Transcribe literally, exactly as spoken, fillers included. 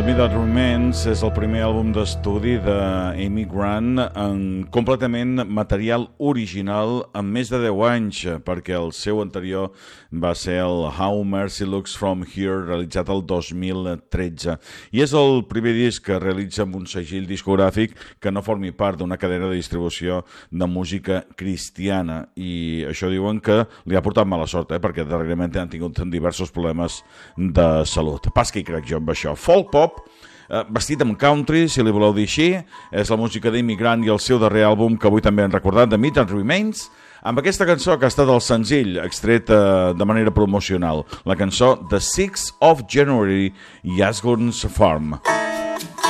The Me That Remains és el primer àlbum d'estudi d'Amy Grant en completament material original en més de deu anys, perquè el seu anterior va ser el How Mercy Looks From Here, realitzat el dos mil tretze. I és el primer disc que realitza amb un segell discogràfic que no formi part d'una cadena de distribució de música cristiana. I això diuen que li ha portat mala sort, eh? perquè darrerament han tingut diversos problemes de salut. Pas que hi crec jo amb això. Folk pop, eh, vestit amb country, si li voleu dir així, és la música d'Amy Grant i el seu darrer àlbum, que avui també han recordat, The Me That Remains, amb aquesta cançó que ha estat el senzill extret eh, de manera promocional, la cançó The sixth of January, Yasgurns Farm.